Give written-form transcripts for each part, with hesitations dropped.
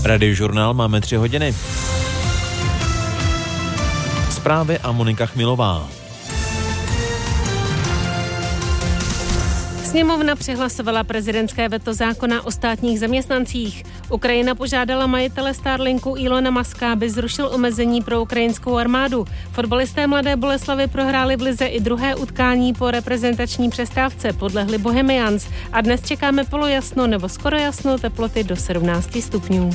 Radiožurnál máme 3 hodiny. Zprávy a Monika Chmilová. Sněmovna přehlasovala prezidentské veto zákona o státních zaměstnancích. Ukrajina požádala majitele Starlinku Ilona Muska, aby zrušil omezení pro ukrajinskou armádu. Fotbalisté Mladé Boleslavi prohráli v lize i druhé utkání po reprezentační přestávce, podlehli Bohemians. A dnes čekáme polojasno nebo skoro jasno, teploty do 17 stupňů.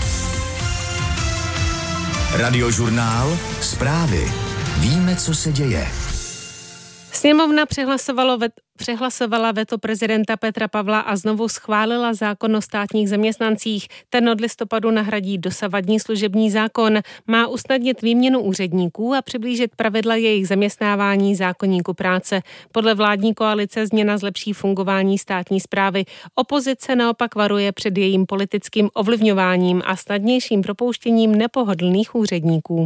Radiožurnál, zprávy. Víme, co se děje. Sněmovna přehlasovala veto prezidenta Petra Pavla a znovu schválila zákon o státních zaměstnancích. Ten od listopadu nahradí dosavadní služební zákon. Má usnadnit výměnu úředníků a přiblížit pravidla jejich zaměstnávání zákoníku práce. Podle vládní koalice změna zlepší fungování státní správy. Opozice naopak varuje před jejím politickým ovlivňováním a snadnějším propouštěním nepohodlných úředníků.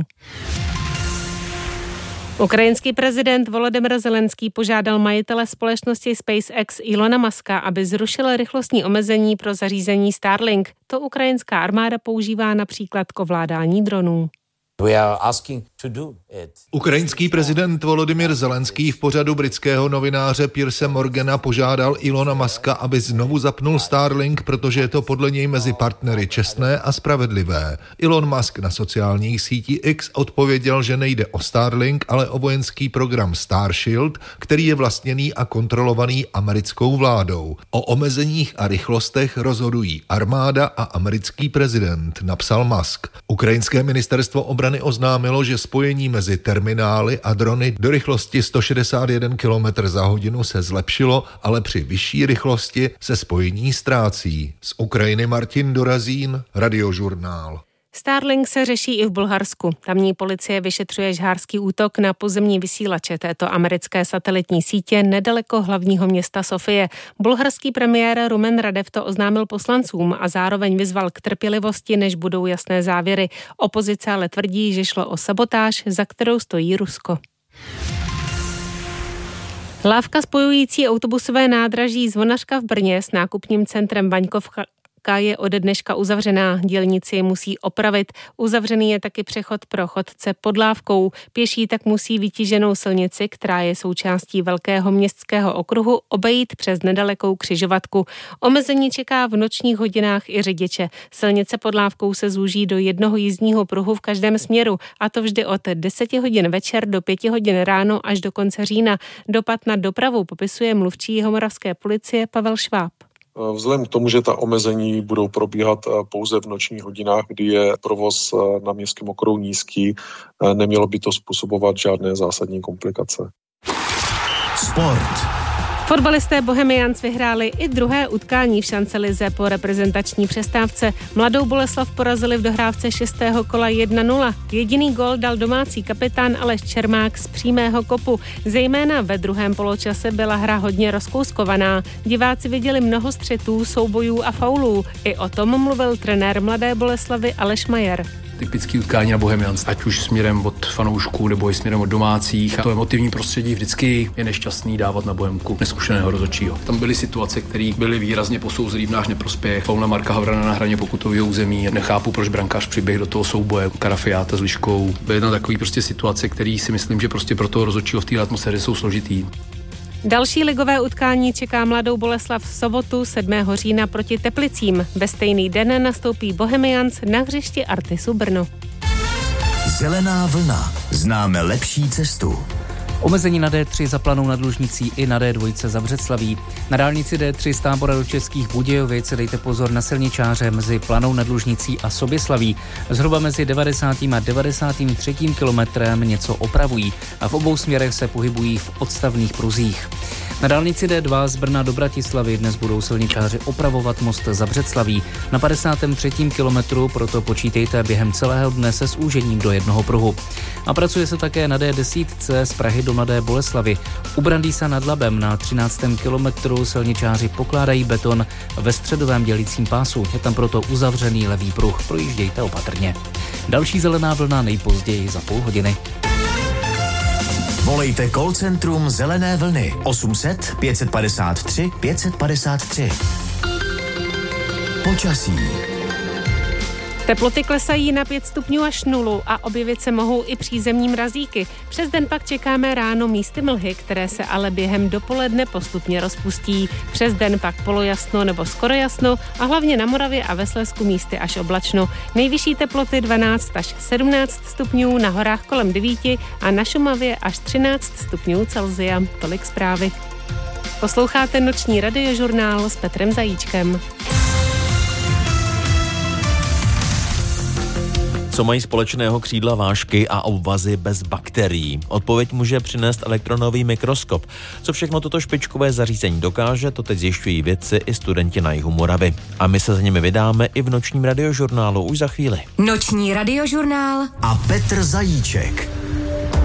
Ukrajinský prezident Volodymyr Zelenský požádal majitele společnosti SpaceX Ilona Muska, aby zrušil rychlostní omezení pro zařízení Starlink. To ukrajinská armáda používá například k ovládání dronů. Ukrajinský prezident Volodymyr Zelenský v pořadu britského novináře Pierce Morgana požádal Ilona Muska, aby znovu zapnul Starlink, protože je to podle něj mezi partnery čestné a spravedlivé. Elon Musk na sociálních sítích X odpověděl, že nejde o Starlink, ale o vojenský program Starshield, který je vlastněný a kontrolovaný americkou vládou. O omezeních a rychlostech rozhodují armáda a americký prezident, napsal Musk. Ukrajinské ministerstvo obrany oznámilo, že spojení mezi terminály a drony do rychlosti 161 km za hodinu se zlepšilo, ale při vyšší rychlosti se spojení ztrácí. Z Ukrajiny Martin Dorazín, Radiožurnál. Starlink se řeší i v Bulharsku. Tamní policie vyšetřuje žhárský útok na pozemní vysílače této americké satelitní sítě nedaleko hlavního města Sofie. Bulharský premiér Rumen Radev to oznámil poslancům a zároveň vyzval k trpělivosti, než budou jasné závěry. Opozice ale tvrdí, že šlo o sabotáž, za kterou stojí Rusko. Lávka spojující autobusové nádraží Zvonařka v Brně s nákupním centrem Vaňkovka je ode dneška uzavřená. Dělníci je musí opravit. Uzavřený je taky přechod pro chodce pod lávkou. Pěší tak musí vytíženou silnici, která je součástí velkého městského okruhu, obejít přes nedalekou křižovatku. Omezení čeká v nočních hodinách i řidiče. Silnice pod lávkou se zúží do jednoho jízdního pruhu v každém směru, a to vždy od 10 hodin večer do 5 hodin ráno až do konce října. Dopad na dopravu popisuje mluvčí jihomoravské policie Pavel Šváb. Vzhledem k tomu, že ta omezení budou probíhat pouze v nočních hodinách, kdy je provoz na městském okruhu nízký, nemělo by to způsobovat žádné zásadní komplikace. Sport. Fotbalisté Bohemians vyhráli i druhé utkání v šancelize po reprezentační přestávce. Mladou Boleslav porazili v dohrávce 6. kola 1-0. Jediný gól dal domácí kapitán Aleš Čermák z přímého kopu. Zejména ve druhém poločase byla hra hodně rozkouskovaná. Diváci viděli mnoho střetů, soubojů a faulů. I o tom mluvil trenér Mladé Boleslavy Aleš Majer. Typický utkání na Bohemians, ať už směrem od fanoušků nebo i směrem od domácích. To emotivní prostředí vždycky je nešťastný dávat na Bohemku neskušeného rozhodčího. Tam byly situace, které byly výrazně posouzený v náš neprospěch. Faul na Marka Havrana na hraně pokutového území. Nechápu, proč brankář přiběh do toho souboje. Karafiáta s Liškou. Byly tam takové prostě situace, které si myslím, že prostě pro toho rozhodčího v té atmosféře jsou složitý. Další ligové utkání čeká Mladou Boleslav v sobotu 7. října proti Teplicím. Ve stejný den nastoupí Bohemians na hřišti Artisu Brno. Zelená vlna. Známe lepší cestu. Omezení na D3 za Planou nad Lužnicí i na D2 za Břeclaví. Na dálnici D3 z Tábora do Českých Budějovic dejte pozor na silničáře mezi Planou nad Lužnicí a Soběslaví. Zhruba mezi 90. a 93. kilometrem něco opravují a v obou směrech se pohybují v odstavných pruzích. Na dálnici D2 z Brna do Bratislavy dnes budou silničáři opravovat most za Břeclaví. Na 53. kilometru proto počítejte během celého dne se zúžením do jednoho pruhu. A pracuje se také na D10 z Prahy do Mladé Boleslavy. U Brandýsa nad Labem na 13. kilometru silničáři pokládají beton ve středovém dělicím pásu. Je tam proto uzavřený levý pruh. Projíždějte opatrně. Další zelená vlna nejpozději za půl hodiny. Volejte call centrum Zelené vlny 800 553 553. Počasí. Teploty klesají na 5 stupňů až 0 a objevit se mohou i přízemní mrazíky. Přes den pak čekáme ráno místy mlhy, které se ale během dopoledne postupně rozpustí. Přes den pak polojasno nebo skoro jasno a hlavně na Moravě a ve Slezsku místy až oblačno. Nejvyšší teploty 12 až 17 stupňů, na horách kolem 9 a na Šumavě až 13 stupňů Celsia. Tolik zprávy. Posloucháte noční radiožurnál s Petrem Zajíčkem. Co mají společného křídla vážky a obvazy bez bakterií? Odpověď může přinést elektronový mikroskop. Co všechno toto špičkové zařízení dokáže, to teď zjišťují vědci i studenti na jihu Moravy. A my se za nimi vydáme i v nočním radiožurnálu už za chvíli. Noční radiožurnál a Petr Zajíček.